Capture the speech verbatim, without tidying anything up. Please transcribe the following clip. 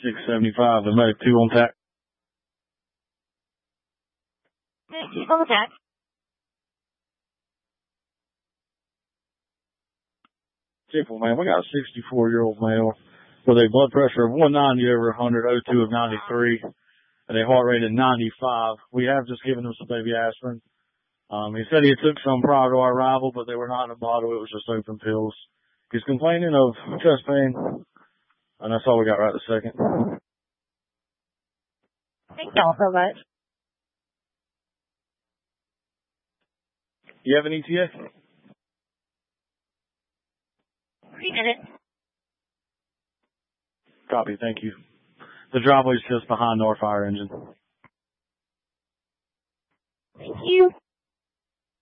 six seventy-five, the medic two on tack. Medic two on tack. Simple, man. We got a sixty-four-year-old male with a blood pressure of one ninety over one hundred, O two of ninety-three, and a heart rate of ninety-five. We have just given him some baby aspirin. Um, he said he took some prior to our arrival, but they were not in a bottle. It was just open pills. He's complaining of chest pain, and that's all we got right this second. Thank y'all so much. You have an E T A? Three minutes. Copy, thank you. The driveway's just behind our fire engine. Thank you.